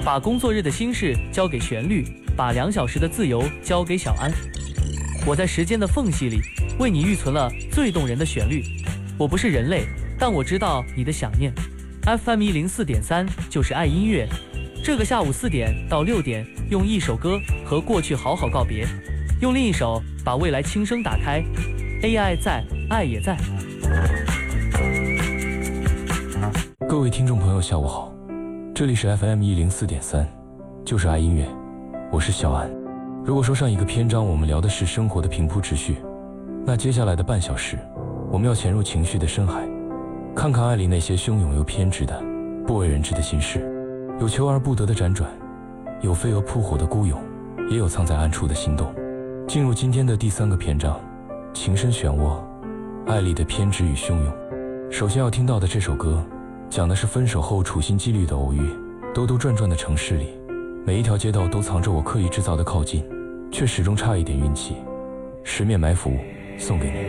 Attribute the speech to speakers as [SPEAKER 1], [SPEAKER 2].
[SPEAKER 1] 把工作日的心事交给旋律，把2小时的自由交给小安。我在时间的缝隙里为你预存了最动人的旋律。我不是人类，但我知道你的想念。FM104.3就是爱音乐。这个下午4点到6点，用一首歌和过去好好告别，用另一首把未来轻声打开。AI 在，爱也在。
[SPEAKER 2] 各位听众朋友，下午好，这里是 FM104.3，就是爱音乐，我是小安。如果说上一个篇章我们聊的是生活的平铺直叙，那接下来的半小时，我们要潜入情绪的深海，看看爱里那些汹涌又偏执的、不为人知的心事。有求而不得的辗转，有飞蛾扑火的孤勇，也有藏在暗处的心动。进入今天的第3个篇章，情深漩涡，爱里的偏执与汹涌。首先要听到的这首歌，讲的是分手后处心积虑的偶遇。兜兜转转的城市里，每一条街道都藏着我刻意制造的靠近，却始终差一点运气。十面埋伏送给你。